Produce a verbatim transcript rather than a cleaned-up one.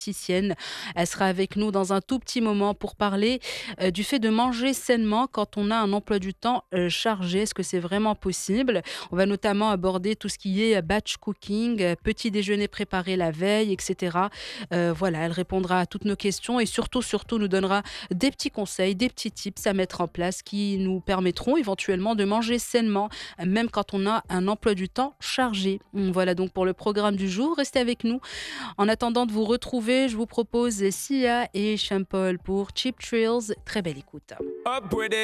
diététicienne. Elle sera avec nous dans un tout petit moment pour parler euh, du fait de manger sainement quand on a un emploi du temps euh, chargé. Est-ce que c'est vraiment possible? On va notamment aborder tout ce qui est euh, batch cooking, euh, petit déjeuner préparé la veille, et cetera. Euh, voilà, elle répondra à toutes nos questions et surtout, surtout nous donnera des petits conseils, des petits tips à mettre en place qui nous permettront éventuellement de manger sainement, euh, même quand on a un emploi du temps chargé. Hum, Voilà donc pour le programme du jour. Restez avec nous. En attendant de vous retrouver, je vous propose Sia et Champol pour Cheap Thrills. Très belle écoute. Up with it.